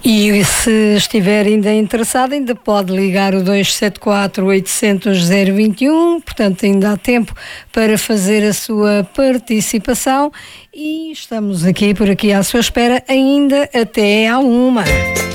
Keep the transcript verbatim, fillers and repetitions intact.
E se estiver ainda interessado, ainda pode ligar o dois sete quatro, oitocentos, zero vinte e um, portanto ainda há tempo para fazer a sua participação e estamos aqui por aqui à sua espera ainda até à uma.